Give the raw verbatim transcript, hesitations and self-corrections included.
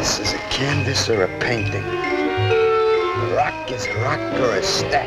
glass is a canvas or a painting. A rock is a rock or a stack.